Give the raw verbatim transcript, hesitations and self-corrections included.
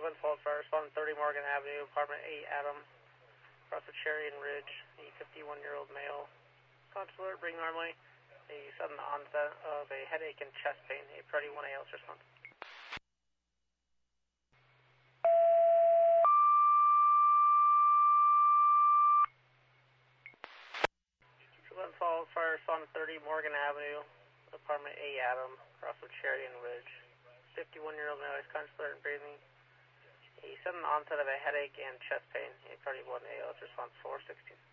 One Falls Fire, responding thirty Morgan Avenue, apartment eight, Adam, across the Cherry and Ridge, a fifty-one-year-old male. Conscious alert, bring normally. A sudden onset of a headache and chest pain, a priority one A L response. One Falls Fire, responding thirty Morgan Avenue, apartment eight, Adam, across the Cherry and Ridge. fifty-one-year-old male is conscious alert and breathing. A sudden onset of a headache and chest pain, a priority one A L response four sixteen.